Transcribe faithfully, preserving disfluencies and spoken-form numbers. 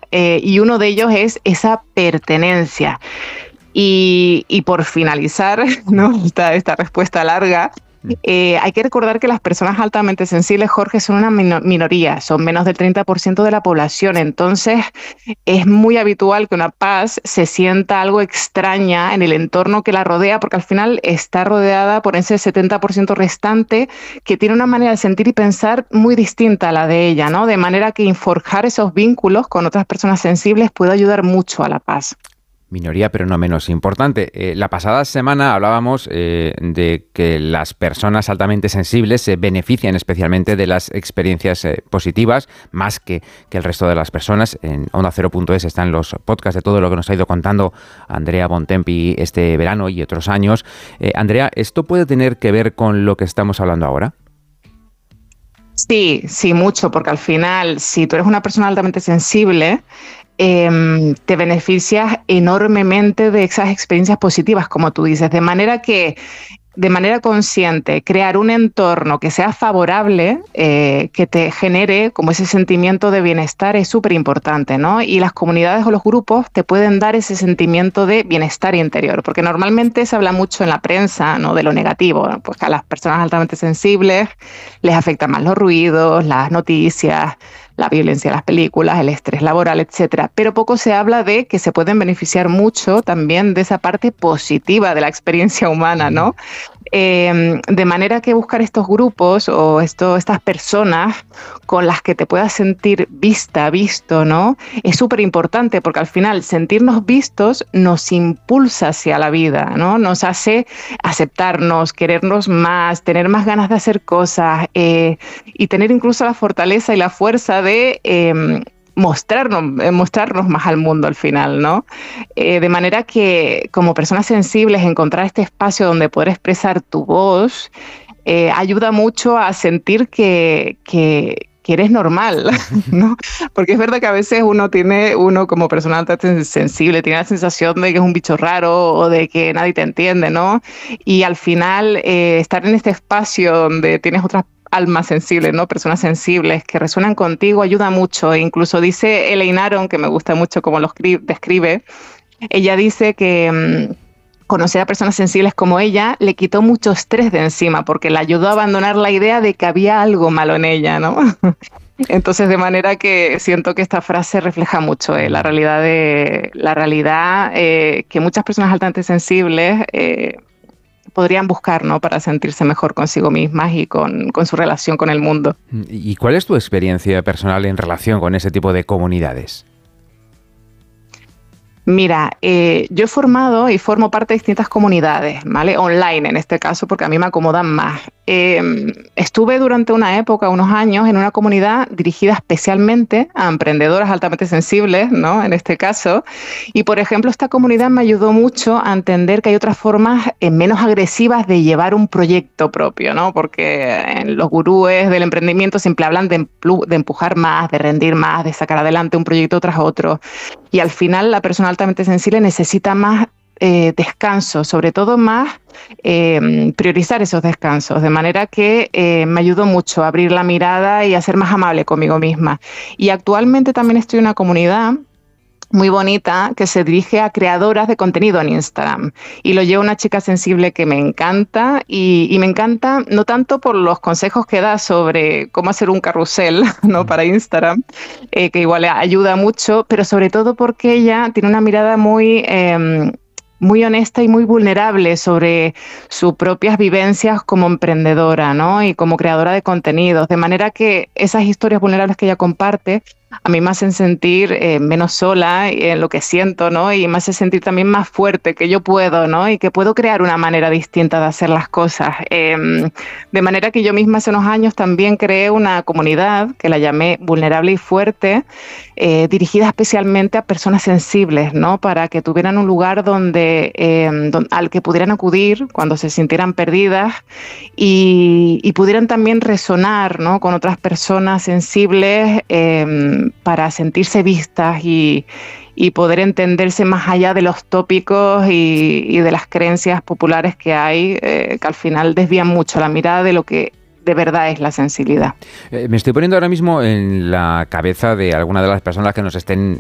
Eh, y uno de ellos es esa pertenencia. Y, y por finalizar, ¿no? esta, esta respuesta larga, eh, hay que recordar que las personas altamente sensibles, Jorge, son una mino- minoría, son menos del treinta por ciento de la población. Entonces, es muy habitual que una Paz se sienta algo extraña en el entorno que la rodea, porque al final está rodeada por ese setenta por ciento restante que tiene una manera de sentir y pensar muy distinta a la de ella, ¿no? De manera que forjar esos vínculos con otras personas sensibles puede ayudar mucho a la paz. Minoría, pero no menos importante. Eh, la pasada semana hablábamos eh, de que las personas altamente sensibles se benefician especialmente de las experiencias eh, positivas, más que, que el resto de las personas. En onda cero punto es están los podcasts de todo lo que nos ha ido contando Andrea Bontempi este verano y otros años. Eh, Andrea, ¿esto puede tener que ver con lo que estamos hablando ahora? Sí, sí, mucho, porque al final, si tú eres una persona altamente sensible, eh, te beneficias enormemente de esas experiencias positivas, como tú dices, de manera que, de manera consciente, crear un entorno que sea favorable, eh, que te genere como ese sentimiento de bienestar es súper importante, ¿no? Y las comunidades o los grupos te pueden dar ese sentimiento de bienestar interior, porque normalmente se habla mucho en la prensa, ¿no? De lo negativo, ¿no? Pues que a las personas altamente sensibles les afectan más los ruidos, las noticias, la violencia, las películas, el estrés laboral, etcétera. Pero poco se habla de que se pueden beneficiar mucho también de esa parte positiva de la experiencia humana, ¿no? Eh, de manera que buscar estos grupos o esto, estas personas con las que te puedas sentir vista, visto, ¿no? Es súper importante porque al final sentirnos vistos nos impulsa hacia la vida, ¿no? Nos hace aceptarnos, querernos más, tener más ganas de hacer cosas eh, y tener incluso la fortaleza y la fuerza de Eh, mostrarnos, eh, mostrarnos más al mundo al final, ¿no? Eh, de manera que como personas sensibles encontrar este espacio donde poder expresar tu voz eh, ayuda mucho a sentir que, que, que eres normal, ¿no? Porque es verdad que a veces uno tiene, uno como persona altamente sensible, tiene la sensación de que es un bicho raro o de que nadie te entiende, ¿no? Y al final eh, estar en este espacio donde tienes otras almas sensibles, ¿no? Personas sensibles que resuenan contigo ayuda mucho. E incluso dice Elaine Aron, que me gusta mucho cómo lo describe, ella dice que mmm, conocer a personas sensibles como ella le quitó mucho estrés de encima porque le ayudó a abandonar la idea de que había algo malo en ella, ¿no? Entonces, de manera que siento que esta frase refleja mucho eh, la realidad, de, la realidad eh, que muchas personas altamente sensibles eh, podrían buscar, ¿no? Para sentirse mejor consigo mismas y con, con su relación con el mundo. ¿Y cuál es tu experiencia personal en relación con ese tipo de comunidades? Mira, eh, yo he formado y formo parte de distintas comunidades, ¿vale? Online en este caso, porque a mí me acomodan más. Eh, estuve durante una época, unos años, en una comunidad dirigida especialmente a emprendedoras altamente sensibles, ¿no? En este caso. Y, por ejemplo, esta comunidad me ayudó mucho a entender que hay otras formas eh, menos agresivas de llevar un proyecto propio, ¿no? Porque en los gurúes del emprendimiento siempre hablan de, emplu- de empujar más, de rendir más, de sacar adelante un proyecto tras otro. Y al final la persona altamente sensible necesita más eh, descanso, sobre todo más eh, priorizar esos descansos, de manera que eh, me ayudó mucho a abrir la mirada y a ser más amable conmigo misma. Y actualmente también estoy en una comunidad muy bonita que se dirige a creadoras de contenido en Instagram y lo lleva una chica sensible que me encanta y, y me encanta no tanto por los consejos que da sobre cómo hacer un carrusel, ¿no? Para Instagram, eh, que igual ayuda mucho, pero sobre todo porque ella tiene una mirada muy eh, muy honesta y muy vulnerable sobre sus propias vivencias como emprendedora, ¿no? Y como creadora de contenidos, de manera que esas historias vulnerables que ella comparte a mí me hacen sentir eh, menos sola en lo que siento, ¿no? Y me hace sentir también más fuerte, que yo puedo, ¿no? Y que puedo crear una manera distinta de hacer las cosas. Eh, de manera que yo misma hace unos años también creé una comunidad que la llamé Vulnerable y Fuerte, eh, dirigida especialmente a personas sensibles, ¿no? Para que tuvieran un lugar donde, eh, don, al que pudieran acudir cuando se sintieran perdidas y, y pudieran también resonar, ¿no? Con otras personas sensibles, eh, para sentirse vistas y, y poder entenderse más allá de los tópicos y, y de las creencias populares que hay, eh, que al final desvían mucho la mirada de lo que de verdad es la sensibilidad. Eh, me estoy poniendo ahora mismo en la cabeza de alguna de las personas que nos estén